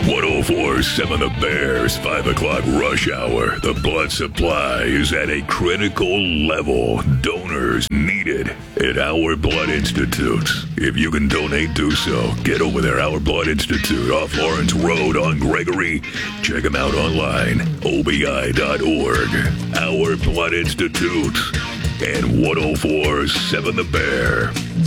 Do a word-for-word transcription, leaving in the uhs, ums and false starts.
ten forty-seven The Bears, five o'clock rush hour. The blood supply is at a critical level. Donors needed at Our Blood Institute. If you can donate, do so. Get over there, Our Blood Institute, off Lawrence Road on Gregory. Check them out online, O B I dot org. Our Blood Institute and ten forty-seven The Bear.